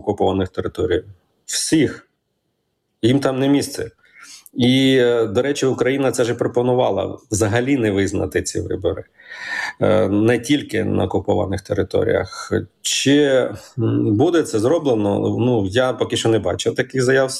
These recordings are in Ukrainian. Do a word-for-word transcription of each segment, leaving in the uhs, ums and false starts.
окупованих територіях. Всіх. Їм там не місце. І, до речі, Україна це ж і пропонувала взагалі не визнати ці вибори. Не тільки на окупованих територіях. Чи буде це зроблено? Ну, я поки що не бачив таких заяв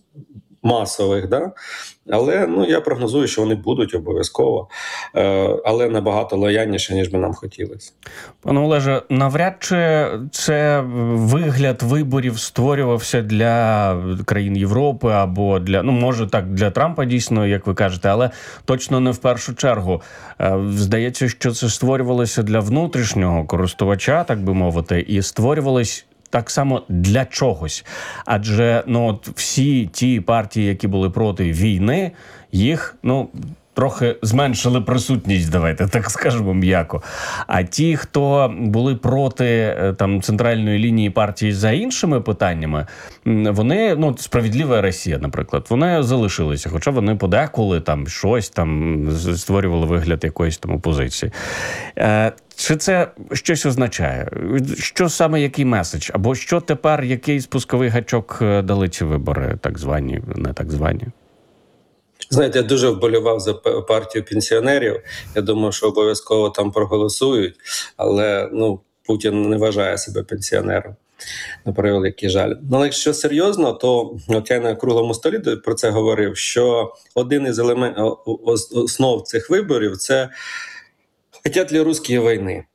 масових, да? Але ну, я прогнозую, що вони будуть обов'язково, але набагато лояльніше, ніж би нам хотілося. Пане Олеже, навряд чи це вигляд виборів створювався для країн Європи або для, ну, може так, для Трампа дійсно, як ви кажете, але точно не в першу чергу. Здається, що це створювалося для внутрішнього користувача, так би мовити, і створювалось так само для чогось. Адже ну, от всі ті партії, які були проти війни, їх, ну, трохи зменшили присутність, давайте так скажемо м'яко. А ті, хто були проти там центральної лінії партії за іншими питаннями, вони, ну, Справедлива Росія, наприклад, вони залишилися, хоча вони подеколи там щось там створювали вигляд якоїсь там опозиції. Е, Чи це щось означає? Що саме, який меседж? Або що тепер, який спусковий гачок дали ці вибори, так звані, не так звані? Знаєте, я дуже вболівав за партію пенсіонерів. Я думав, що обов'язково там проголосують, але ну, Путін не вважає себе пенсіонером. На превеликий жаль. Ну, але якщо серйозно, то от я на круглому столі про це говорив, що один із елементів, основ цих виборів – це хотять ли русські війни,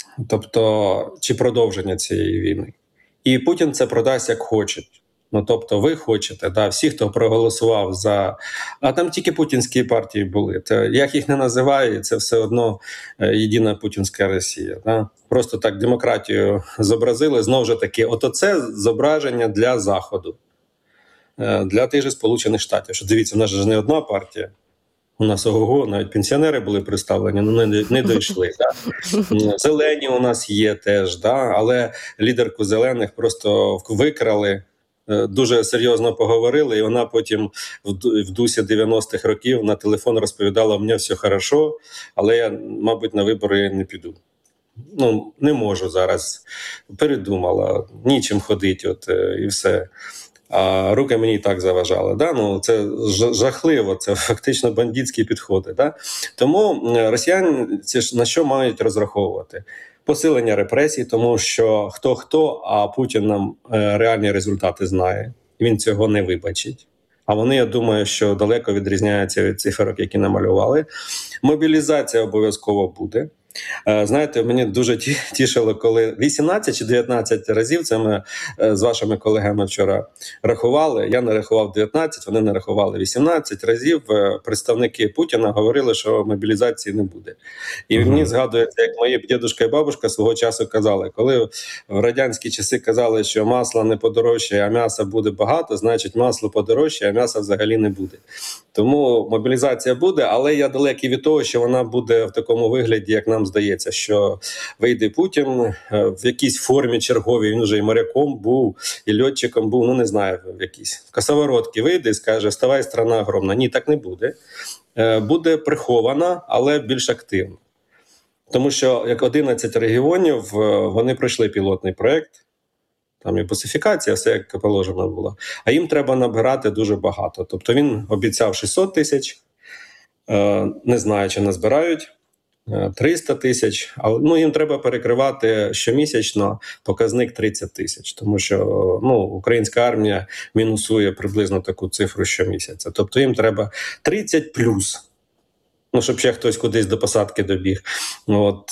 тобто чи продовження цієї війни. І Путін це продасть як хоче. Ну, тобто ви хочете, да, всі, хто проголосував за... А там тільки путінські партії були. Це, як їх не називаю, це все одно єдина путінська Росія. Да? Просто так демократію зобразили. Знову ж таки, ото це зображення для Заходу, для тих же Сполучених Штатів. Що дивіться, в нас ж не одна партія. У нас ого-го, навіть пенсіонери були представлені, але не, не дійшли. Да? Зелені у нас є теж, да? Але лідерку зелених просто викрали, дуже серйозно поговорили, і вона потім в дусі дев'яностих років на телефон розповідала: «У мене все хорошо, але я, мабуть, на вибори не піду. Ну, не можу зараз». Передумала, нічим ходить, от, і все. А руки мені і так заважали. Да? Ну, це жахливо, це фактично бандитські підходи. Да? Тому росіяни на що мають розраховувати? Посилення репресій, тому що хто-хто, а Путін нам е, реальні результати знає. Він цього не вибачить. А вони, я думаю, що далеко відрізняються від цифрок, які намалювали. Мобілізація обов'язково буде. Е, знаєте, мені дуже тішило, коли вісімнадцять чи дев'ятнадцять разів, це ми е, з вашими колегами вчора рахували, я не рахував дев'ятнадцять, вони не рахували вісімнадцять разів, е, представники Путіна говорили, що мобілізації не буде. І mm-hmm. мені згадується, як мої дідушка і бабушка свого часу казали, коли в радянські часи казали, що масло не подорожчає, а м'яса буде багато, значить масло подорожчає, а м'яса взагалі не буде. Тому мобілізація буде, але я далекий від того, що вона буде в такому вигляді, як нам здається, що вийде Путін в якійсь формі черговій, він вже і моряком був, і льотчиком був, ну не знаю, в якійсь косоворотки вийде і скаже: «Вставай, страна огромна». Ні, так не буде. Буде прихована, але більш активна. Тому що як одинадцять регіонів, вони пройшли пілотний проєкт, там і пацифікація, все як положено було. А їм треба набирати дуже багато. Тобто він обіцяв шістсот тисяч, не знаю, чи назбирають, триста тисяч, але ну, їм треба перекривати щомісячно показник тридцять тисяч, тому що ну, українська армія мінусує приблизно таку цифру щомісяця. Тобто їм треба тридцять плюс. Ну, щоб ще хтось кудись до посадки добіг. От,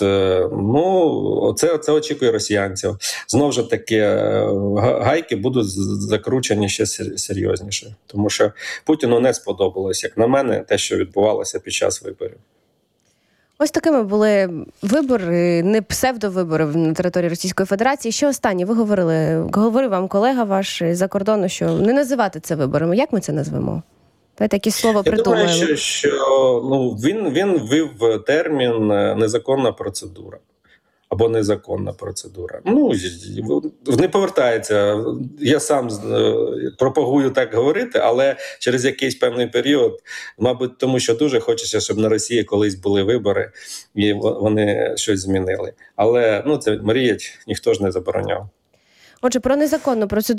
ну, це, це очікує росіянців. Знову ж таки, гайки будуть закручені ще серйозніше. Тому що Путіну не сподобалось, як на мене, те, що відбувалося під час виборів. Ось такими були вибори, не псевдовибори на території Російської Федерації. Ще останнє, ви говорили, говорив вам колега ваш з-за кордону, що не називати це виборами. Як ми це назвемо? Давайте якісь слово придумаємо. Я думаю, що, що ну, він, він ввів термін «незаконна процедура». Або незаконна процедура. Ну, не повертається. Я сам пропагую так говорити, але через якийсь певний період, мабуть, тому що дуже хочеться, щоб на Росії колись були вибори і вони щось змінили. Але ну, це мріять ніхто ж не забороняв. Отже, про незаконну процедуру